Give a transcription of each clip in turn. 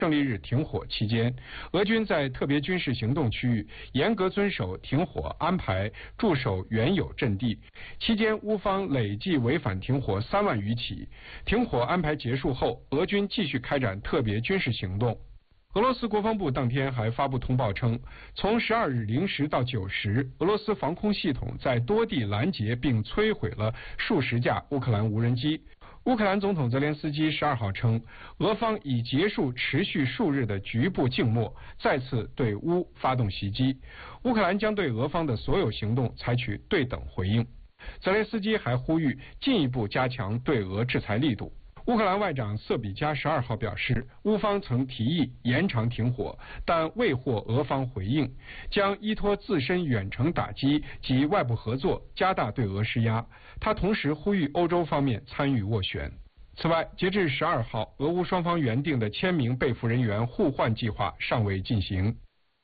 胜利日停火期间，俄军在特别军事行动区域严格遵守停火安排，驻守原有阵地。期间，乌方累计违反停火3万余起。停火安排结束后，俄军继续开展特别军事行动。俄罗斯国防部当天还发布通报称，从12日0时到9时，俄罗斯防空系统在多地拦截并摧毁了数十架乌克兰无人机。乌克兰总统泽连斯基12号称，俄方已结束持续数日的局部静默，再次对乌发动袭击。乌克兰将对俄方的所有行动采取对等回应。泽连斯基还呼吁进一步加强对俄制裁力度。乌克兰外长瑟比加12号表示，乌方曾提议延长停火，但未获俄方回应，将依托自身远程打击及外部合作，加大对俄施压。他同时呼吁欧洲方面参与斡旋。此外，截至12号，俄乌双方原定的1000名被俘人员互换计划尚未进行。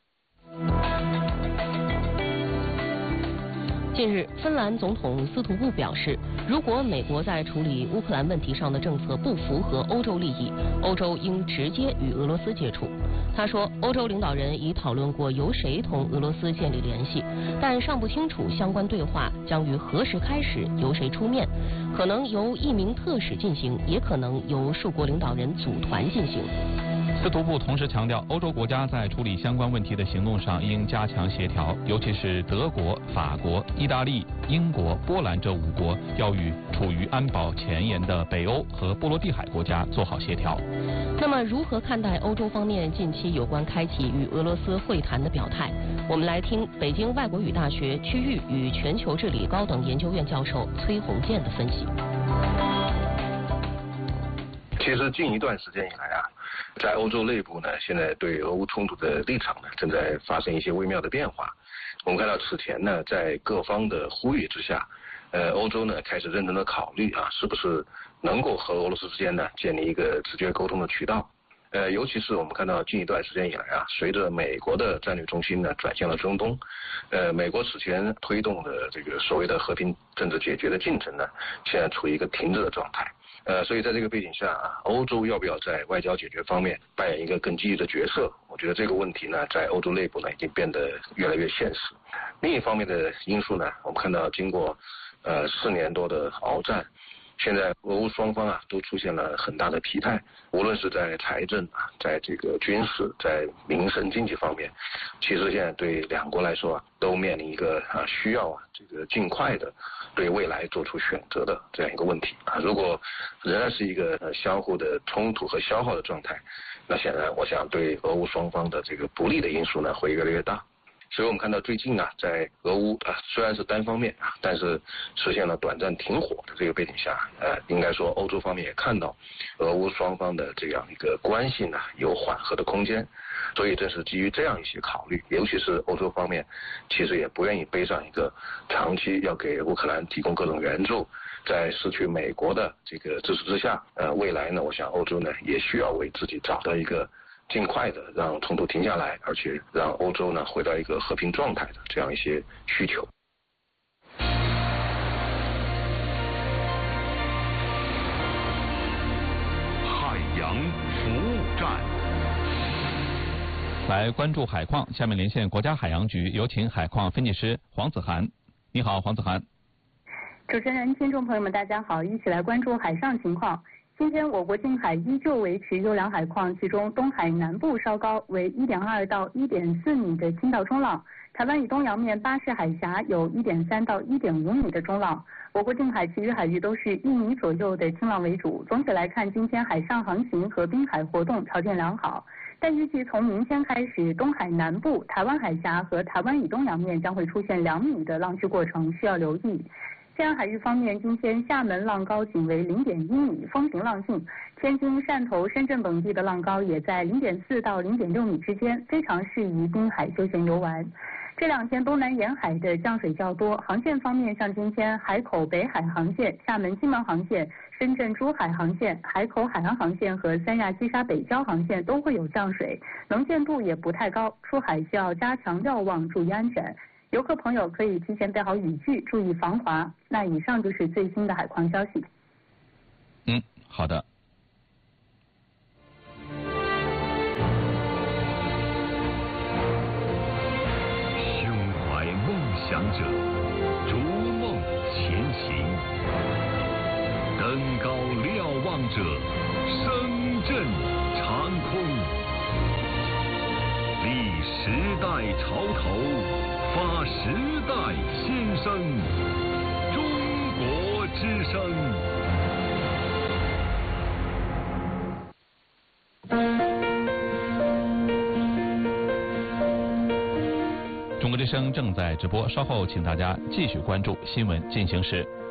近日，芬兰总统斯图布表示，如果美国在处理乌克兰问题上的政策不符合欧洲利益，欧洲应直接与俄罗斯接触。他说，欧洲领导人已讨论过由谁同俄罗斯建立联系，但尚不清楚相关对话将于何时开始，由谁出面，可能由1名特使进行，也可能由数国领导人组团进行。 斯图布同时强调，欧洲国家在处理相关问题的行动上应加强协调，尤其是德国、法国、意大利、英国、波兰这5国要与处于安保前沿的北欧和波罗的海国家做好协调。 那么，如何看待欧洲方面近期有关开启与俄罗斯会谈的表态？我们来听北京外国语大学区域与全球治理高等研究院教授崔洪建的分析。 其实近一段时间以来啊，在欧洲内部呢，现在对俄乌冲突的立场呢，正在发生一些微妙的变化。我们看到此前呢，在各方的呼吁之下，欧洲呢开始认真的考虑啊，是不是能够和俄罗斯之间呢建立一个直接沟通的渠道。尤其是我们看到近一段时间以来啊，随着美国的战略中心呢转向了中东，美国此前推动的这个所谓的和平政治解决的进程呢，现在处于一个停滞的状态。所以在这个背景下啊，欧洲要不要在外交解决方面扮演一个更积极的角色？我觉得这个问题呢，在欧洲内部呢，已经变得越来越现实。另一方面的因素呢，我们看到经过4年多的鏖战，现在俄乌双方啊都出现了很大的疲态，无论是在财政啊，在这个军事，在民生经济方面，其实现在对2国来说啊，都面临一个需要这个尽快的对未来做出选择的这样一个问题啊。如果仍然是一个相互的冲突和消耗的状态，那显然我想对俄乌双方的这个不利的因素呢会越来越大。所以我们看到最近啊，在俄乌虽然是单方面啊，但是实现了短暂停火的这个背景下，应该说欧洲方面也看到俄乌双方的这样一个关系呢有缓和的空间，所以正是基于这样一些考虑，尤其是欧洲方面其实也不愿意背上一个长期要给乌克兰提供各种援助，在失去美国的这个支持之下，未来呢，我想欧洲呢也需要为自己找到一个尽快的让冲突停下来，而且让欧洲呢回到一个和平状态的这样一些需求。 海洋服务站， 来关注海况。下面连线国家海洋局，有请海况分析师黄子涵。你好，黄子涵。 主持人、听众朋友们，大家好，一起来关注海上情况。今天我国近海依旧维持优良海况，其中东海南部稍高，为1.2到1.4米的轻到中浪；台湾以东洋面巴士海峡有1.3到1.5米的中浪。我国近海其余海域都是1米左右的轻浪为主。总体来看，今天海上航行和滨海活动条件良好，但预计从明天开始，东海南部、台湾海峡和台湾以东洋面将会出现2米的浪区过程，需要留意。西岸海域方面，今天厦门浪高仅为0.1米，风平浪静；天津、汕头、深圳等地的浪高也在0.4到0.6米之间，非常适宜滨海休闲游玩。这2天东南沿海的降水较多，航线方面，像今天海口北海航线、厦门金门航线、深圳珠海航线、海口海洋航线和三亚积沙北礁航线都会有降水，能见度也不太高，出海需要加强瞭望，注意安全。游客朋友可以提前备好雨具，注意防滑。那以上就是最新的海况消息。 好的。 想者，逐梦前行；登高瞭望者，声震长空。立时代潮头，发时代新声。中国之声。 中国之声正在直播，稍后请大家继续关注新闻进行时。